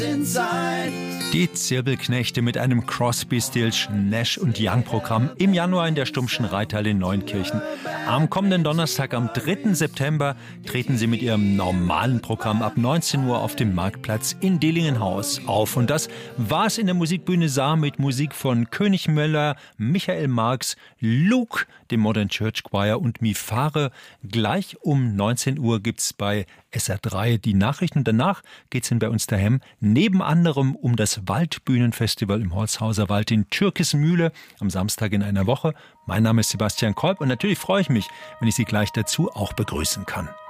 Die Zirbelknechte mit einem Crosby, Stills, Nash und Young Programm im Januar in der Stumpfschen Reithalle in Neunkirchen. Am kommenden Donnerstag, am 3. September, treten sie mit ihrem normalen Programm ab 19 Uhr auf dem Marktplatz in Dillingenhaus auf. Und das war's in der Musikbühne Saar mit Musik von König Möller, Michael Marx, Luke, dem Modern Church Choir und Mifare. Gleich um 19 Uhr gibt's bei SR3 die Nachrichten und danach geht's bei uns daheim neben anderem um das Waldbühnenfestival im Holzhauser Wald in Türkismühle am Samstag in einer Woche. Mein Name ist Sebastian Kolb und natürlich freue ich mich, wenn ich Sie gleich dazu auch begrüßen kann.